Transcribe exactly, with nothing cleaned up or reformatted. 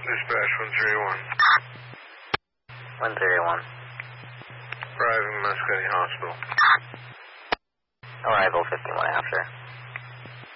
Dispatch one three one. one three one. Arriving Mascoti Hospital. Arrival fifty-one after.